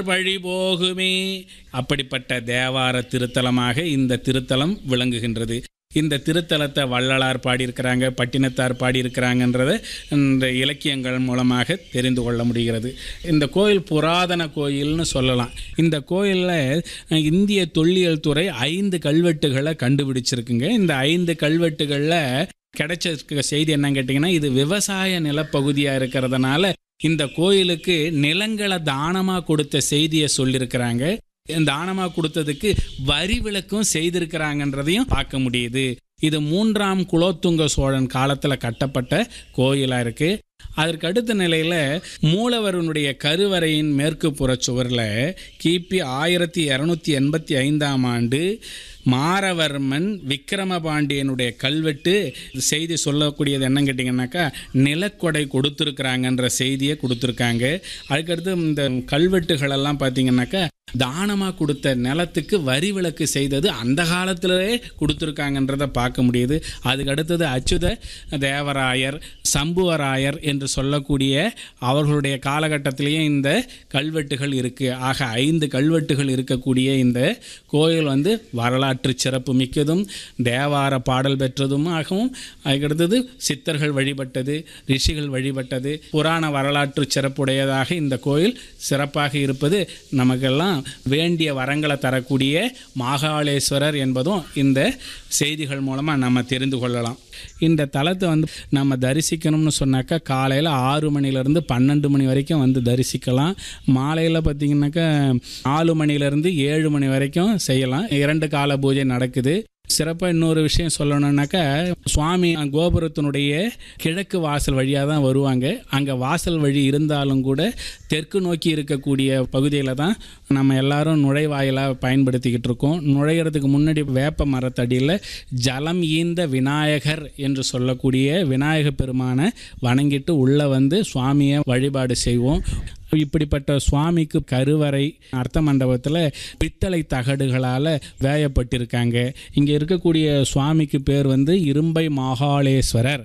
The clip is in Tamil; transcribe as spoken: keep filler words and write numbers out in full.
வழி போகுமே. அப்படிப்பட்ட தேவார திருத்தலமாக இந்த திருத்தலம் விளங்குகின்றது. இந்த திருத்தலத்தை வள்ளலார் பாடியிருக்கிறாங்க, பட்டினத்தார் பாடியிருக்கிறாங்கன்றதை இந்த இலக்கியங்கள் மூலமாக தெரிந்து கொள்ள முடிகிறது. இந்த கோயில் புராதன கோயில்னு சொல்லலாம். இந்த கோயிலில் இந்திய தொல்லியல் துறை ஐந்து கல்வெட்டுகளை கண்டுபிடிச்சிருக்குங்க. இந்த ஐந்து கல்வெட்டுகளில் கிடைச்சிருக்க செய்தி என்னன்னு கேட்டிங்கன்னா, இது விவசாய நிலப்பகுதியாக இருக்கிறதுனால இந்த கோயிலுக்கு நிலங்களை தானமாக கொடுத்த செய்தியை சொல்லியிருக்கிறாங்க. தானமாக கொடுத்ததுக்கு வரி விலக்கும் செய்திருக்கிறாங்கன்றதையும் பார்க்க முடியுது. இது மூன்றாம் குலோத்துங்க சோழன் காலத்தில் கட்டப்பட்ட கோயிலாக இருக்குது. அதற்கு அடுத்த நிலையில் மூலவருடைய கருவறையின் மேற்கு புற சுவரில் கிபி ஆயிரத்தி இரநூத்தி எண்பத்தி ஐந்தாம் ஆண்டு மாரவர்மன் விக்கிரமபாண்டியனுடைய கல்வெட்டு செய்தி சொல்லக்கூடியது என்னன்னு கேட்டிங்கன்னாக்கா, நிலக்கொடை கொடுத்துருக்குறாங்கன்ற செய்தியை கொடுத்துருக்காங்க. அதுக்கடுத்து இந்த கல்வெட்டுகளெல்லாம் பார்த்திங்கன்னாக்கா, தானமாக கொடுத்த நிலத்துக்கு வரி விலக்கு செய்தது அந்த காலத்திலே கொடுத்துருக்காங்கன்றதை பார்க்க முடியுது. அதுக்கு அடுத்தது அச்சுத தேவராயர், சம்புவராயர் என்று சொல்லக்கூடிய அவர்களுடைய காலகட்டத்திலேயே இந்த கல்வெட்டுகள் இருக்குது. ஆக ஐந்து கல்வெட்டுகள் இருக்கக்கூடிய இந்த கோயில் வந்து வரலாற்று சிறப்பு மிக்கதும் தேவார பாடல் பெற்றதும் ஆகவும், அதுக்கடுத்தது சித்தர்கள் வழிபட்டது, ரிஷிகள் வழிபட்டது, புராண வரலாற்று சிறப்புடையதாக இந்த கோயில் சிறப்பாக இருப்பது நமக்கெல்லாம் வேண்டிய வரங்களை தரக்கூடிய மாகாளேஸ்வரர் என்பதும் இந்த செய்திகள் மூலமாக நம்ம தெரிந்து கொள்ளலாம். இந்த தலத்தை வந்து நம்ம தரிசிக்கணும்னு சொன்னாக்கா, காலையில் ஆறு மணிலேருந்து பன்னெண்டு மணி வரைக்கும் வந்து தரிசிக்கலாம். மாலையில் பார்த்திங்கனாக்கா நாலு மணிலேருந்து ஏழு மணி வரைக்கும் செய்யலாம். இரண்டு கால பூஜை நடக்குது. சிறப்பாக இன்னொரு விஷயம் சொல்லணுன்னாக்கா, சுவாமி கோபுரத்தினுடைய கிழக்கு வாசல் வழியாக தான் வருவாங்க. அங்கே வாசல் வழி இருந்தாலும் கூட தெற்கு நோக்கி இருக்கக்கூடிய பகுதியில் தான் நம்ம எல்லாரும் நுழைவாயிலாக பயன்படுத்திக்கிட்டு இருக்கோம். நுழையிறதுக்கு முன்னாடி வேப்ப மரத்தடியில் ஜலம் ஈந்த விநாயகர் என்று சொல்லக்கூடிய விநாயக பெருமானை வணங்கிட்டு உள்ளே வந்து சுவாமியை வழிபாடு செய்வோம். இப்படிப்பட்ட சுவாமிக்கு கருவறை அர்த்த மண்டபத்தில் பித்தளை தகடுகளால் வேயப்பட்டிருக்காங்க. இங்கே இருக்கக்கூடிய சுவாமிக்கு பேர் வந்து இரும்பை மாகாளேஸ்வரர்